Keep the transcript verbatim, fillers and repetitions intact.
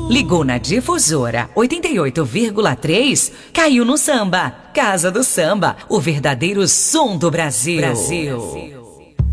Ligou na difusora oitenta e oito vírgula três, caiu no samba. Casa do Samba, o verdadeiro som do Brasil. Brasil.